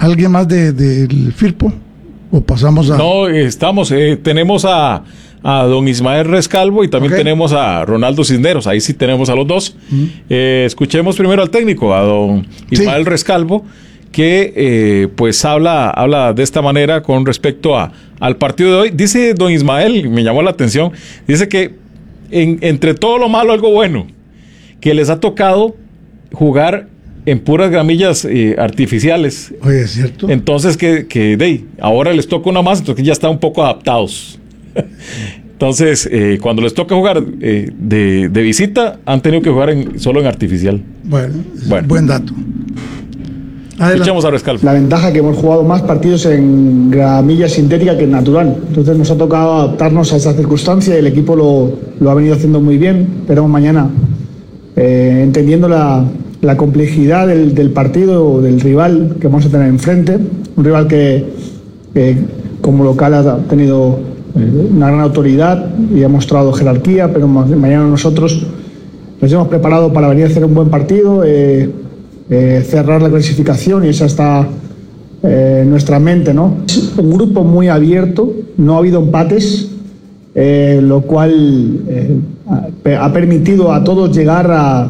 ¿Alguien más del Firpo? ¿O pasamos a...? No, tenemos a don Ismael Rescalvo y también tenemos a Ronaldo Cisneros. Ahí sí tenemos a los dos. Escuchemos primero al técnico, a don Ismael Rescalvo, que pues habla de esta manera con respecto al partido de hoy. Dice don Ismael, me llamó la atención, dice que entre todo lo malo, algo bueno, que les ha tocado jugar en puras gramillas artificiales. Oye, ¿es cierto? Entonces ahora les toca una más, entonces ya están un poco adaptados. Entonces, cuando les toca jugar de visita, han tenido que jugar solo en artificial. Bueno, buen dato. Escuchamos a Rescalvo. La ventaja que hemos jugado más partidos en gramilla sintética que en natural. Entonces nos ha tocado adaptarnos a esa circunstancia y el equipo lo ha venido haciendo muy bien. Esperamos mañana, entendiendo la complejidad del partido o del rival que vamos a tener enfrente. Un rival que como local ha tenido una gran autoridad y ha mostrado jerarquía, pero mañana nosotros nos hemos preparado para venir a hacer un buen partido, cerrar la clasificación, y esa está en nuestra mente, ¿no? Es un grupo muy abierto, no ha habido empates, lo cual ha permitido a todos llegar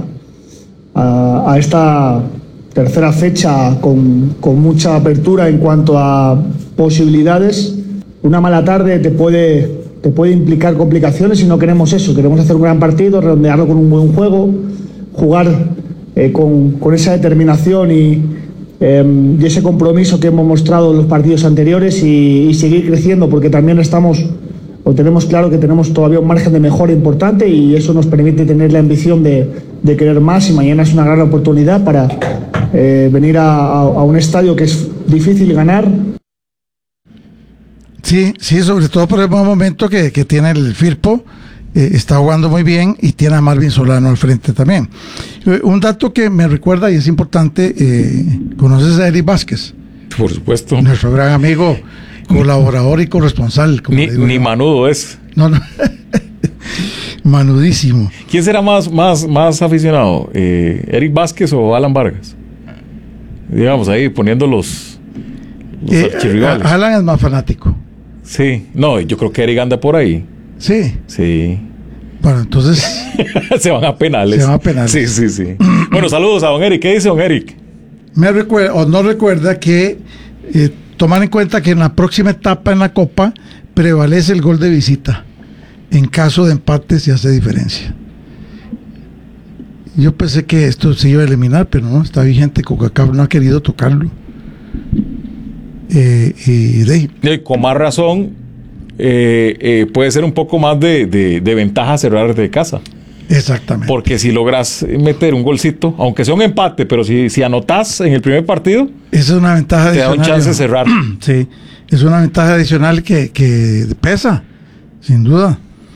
a esta tercera fecha con mucha apertura en cuanto a posibilidades. Una mala tarde te puede implicar complicaciones y no queremos eso. Queremos hacer un gran partido, redondearlo con un buen juego, jugar con esa determinación y ese compromiso que hemos mostrado en los partidos anteriores y seguir creciendo, porque también tenemos claro que tenemos todavía un margen de mejora importante y eso nos permite tener la ambición de querer más, y mañana es una gran oportunidad para venir a un estadio que es difícil ganar. Sí, sobre todo por el buen momento que tiene el Firpo. Está jugando muy bien y tiene a Marvin Solano al frente también. Un dato que me recuerda y es importante, ¿conoces a Eric Vázquez? Por supuesto. Nuestro gran amigo, colaborador y corresponsal. Ni manudo es. No. Manudísimo. ¿Quién será más aficionado? ¿Eric Vázquez o Alan Vargas? Digamos, ahí poniendo los archirrivales. Alan es más fanático. Sí, no, yo creo que Eric anda por ahí. Sí. Bueno, entonces se van a penales. Sí. Bueno, saludos a don Eric. ¿Qué dice don Eric? Me recuerda, o no recuerda, que tomar en cuenta que en la próxima etapa en la Copa prevalece el gol de visita. En caso de empate se hace diferencia. Yo pensé que esto se iba a eliminar, pero no, está vigente. Coca-Cola no ha querido tocarlo. Con más razón, puede ser un poco más de ventaja cerrar de casa. Exactamente. Porque si logras meter un golcito, aunque sea un empate, pero si anotás en el primer partido, esa es una ventaja adicional. Te da un chance de cerrar. Sí, es una ventaja adicional que pesa, sin duda.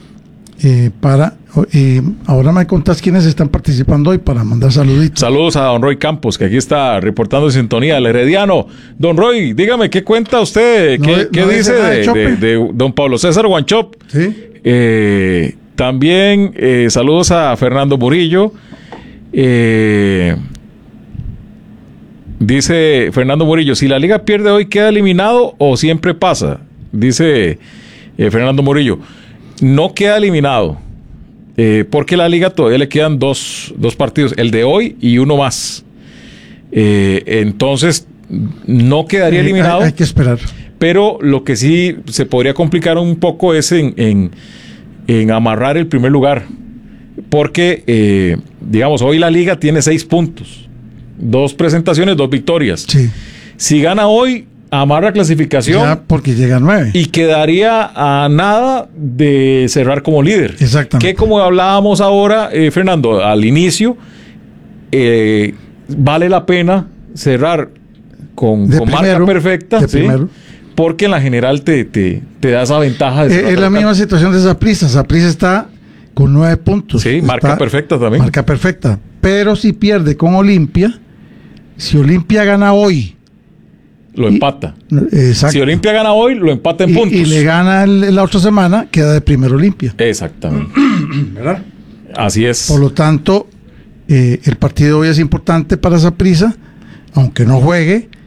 Ahora me contás quiénes están participando hoy para mandar saluditos. Saludos a don Roy Campos, que aquí está reportando en sintonía, el herediano. Don Roy, dígame, ¿qué cuenta usted? ¿Qué dice de don Pablo César Guanchop? Sí. También saludos a Fernando Murillo. Dice Fernando Murillo, si la liga pierde hoy, ¿queda eliminado o siempre pasa? Dice Fernando Murillo, no queda eliminado. Porque la liga todavía le quedan dos partidos, el de hoy y uno más. Entonces no quedaría eliminado. Hay que esperar. Pero lo que sí se podría complicar un poco es en amarrar el primer lugar. Porque, digamos, hoy la liga tiene 6 puntos. 2 presentaciones, 2 victorias. Sí. Si gana hoy, amarra clasificación. Ya, porque llega a 9. Y quedaría a nada de cerrar como líder. Exactamente. Que como hablábamos ahora, Fernando, al inicio, vale la pena cerrar con marca perfecta. ¿Sí? Porque en la general te da esa ventaja. Es la misma situación de Saprissa. Saprissa está con 9 puntos. Sí, marca perfecta también. Marca perfecta. Pero si pierde con Olimpia, si Olimpia gana hoy, lo empata. Exacto. Si Olimpia gana hoy, lo empata en puntos. Y le gana la otra semana, queda de primero Olimpia. Exactamente. ¿Verdad? Así es. Por lo tanto, el partido hoy es importante para Saprissa, aunque no juegue,